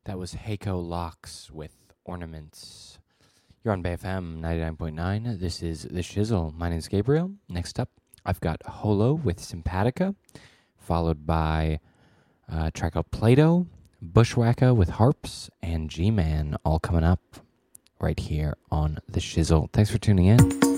That was Heiko Locks with Ornaments. You're on BFM 99.9. This is The Shizzle. My name's Gabriel. Next up, I've got Holo with Simpatica, followed by a track called Plato, Bushwhacker with Harps, and G-Man, all coming up right here on The Shizzle. Thanks for tuning in.